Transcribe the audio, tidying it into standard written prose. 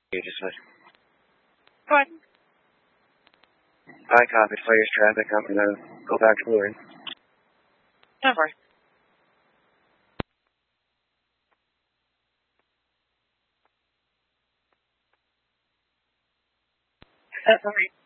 You just said. Go ahead. I copied Players traffic. I'm going to go back to Blue Ridge. No worries. That's all right.